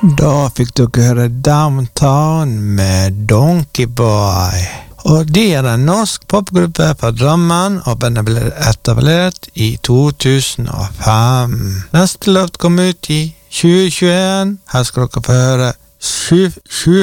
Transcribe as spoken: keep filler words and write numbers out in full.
Da fikk dere høre Downtown med Donkey Boy. Og de er en norsk popgruppe fra Drammen, og bandet ble etablert i to tusen og fem. Neste låt kom ut i tjue tjueen. Her skal dere få høre Sju, sju